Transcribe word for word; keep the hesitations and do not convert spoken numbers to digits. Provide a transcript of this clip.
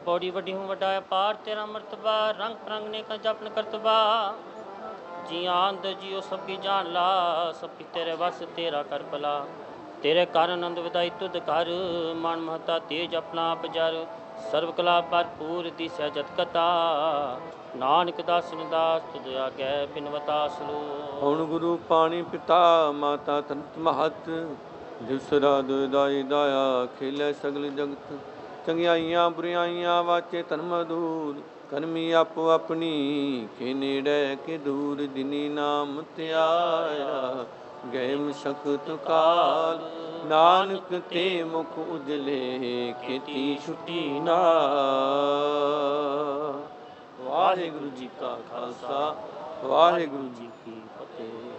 बड़ी वड्डी हूँ वड्डा अपार तेरा मर्तबा, रंग परंग ने का जपन करतबा। जी आंद जियो सबकी जान ला, सबकी तेरे वस तेरा कर भला। तेरे कारण आनंद विदाई तुद कर, मन महता तेज अपना आप जर। सर्व कला भरपूर दिसै जत कता, नानक दासन दास तुद आगे बिनवता सलो। ਹੁਣ ਗੁਰੂ ਪਾਣੀ ਪਿਤਾ ਮਾਤਾ ਤਨਤ ਮਹਤ, ਜਿਸਰਾ ਦੁਇਦਾਈ ਦਾਇਆ ਖੇਲੇ ਸਗਲ ਜਗਤ। ਚੰਗਿਆਈਆਂ ਬੁਰਿਆਈਆਂ ਵਾਚੇ ਤਨ ਮਧੂਰ, ਕਰਮੀ ਆਪੋ ਆਪਣੀ ਕੇ ਨੇੜੇ ਕੇ ਦੂਰ। ਜਿਨੀ ਨਾਮ ਧਿਆਇਆ ਗਏ ਮਸ਼ਕਤ ਕਾਲ, ਨਾਨਕ ਤੇ ਮੁਖ ਉਜਲੇ ਖੇਤੀ ਛੁੱਟੀ ਨਾਲ। ਵਾਹਿਗੁਰੂ ਜੀ ਕਾ ਖਾਲਸਾ, ਵਾਹਿਗੁਰੂ ਜੀ ਕੀ ਫਤਿਹ।